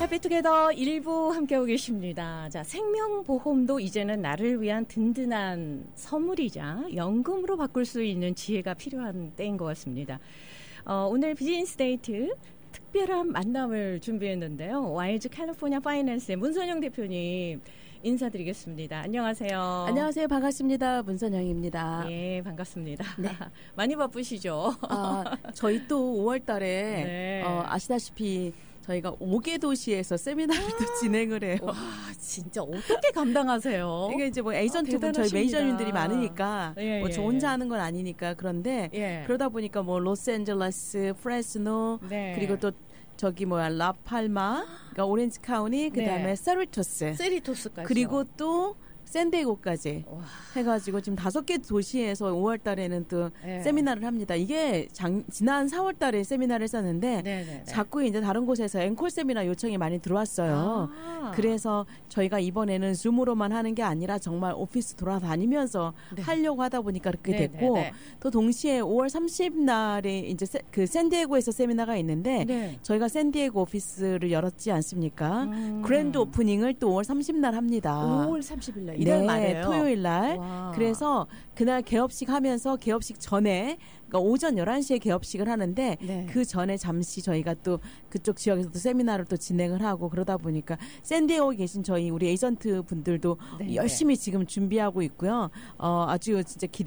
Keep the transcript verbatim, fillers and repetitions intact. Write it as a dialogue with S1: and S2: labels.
S1: 해피투게더 일부 함께하고 계십니다. 자, 생명보험도 이제는 나를 위한 든든한 선물이자 연금으로 바꿀 수 있는 지혜가 필요한 때인 것 같습니다. 어, 오늘 비즈니스 데이트 특별한 만남을 준비했는데요. 와일즈 캘리포니아 파이낸스의 문선영 대표님 인사드리겠습니다. 안녕하세요.
S2: 안녕하세요. 반갑습니다. 문선영입니다.
S1: 예, 반갑습니다.
S2: 네.
S1: 많이 바쁘시죠?
S2: 아, 저희 또 오월 달에
S1: 네.
S2: 어, 아시다시피 저희가 오 개 도시에서 세미나를 또 진행을 해요.
S1: 와, 진짜 어떻게 감당하세요?
S2: 이게 이제 뭐 에이전트분
S1: 아,
S2: 저희 매니저님들이 많으니까
S1: 예,
S2: 뭐 저
S1: 예.
S2: 혼자 하는 건 아니니까 그런데
S1: 예.
S2: 그러다 보니까 뭐 로스앤젤레스, 프레스노
S1: 네.
S2: 그리고 또 저기 뭐야 라팔마, 그러니까 오렌지 카운티, 그다음에
S1: 네.
S2: 세리토스,
S1: 세리토스까지.
S2: 그리고 또 샌디에고까지
S1: 와.
S2: 해가지고 지금 다섯 개 도시에서 오월 달에는 또
S1: 네.
S2: 세미나를 합니다. 이게 장, 지난 사월 달에 세미나를 했었는데
S1: 네네네.
S2: 자꾸 이제 다른 곳에서 앵콜 세미나 요청이 많이 들어왔어요.
S1: 아.
S2: 그래서 저희가 이번에는 줌으로만 하는 게 아니라 정말 오피스 돌아다니면서
S1: 네.
S2: 하려고 하다 보니까 그렇게
S1: 네네네.
S2: 됐고 또 동시에 오월 삼십 날에 이제 세, 그 샌디에고에서 세미나가 있는데
S1: 네.
S2: 저희가 샌디에고 오피스를 열었지 않습니까?
S1: 음.
S2: 그랜드 오프닝을 또 오월 삼십 날 합니다.
S1: 오월 삼십일 날 이달
S2: 네,
S1: 말에요.
S2: 토요일 날.
S1: 와.
S2: 그래서 그날 개업식 하면서 개업식 전에 그러니까 오전 열한 시에 개업식을 하는데
S1: 네.
S2: 그 전에 잠시 저희가 또 그쪽 지역에서 또 세미나를 또 진행을 하고 그러다 보니까 샌디에고에 계신 저희 우리 에이전트 분들도
S1: 네.
S2: 열심히 지금 준비하고 있고요. 어, 아주 진짜 기대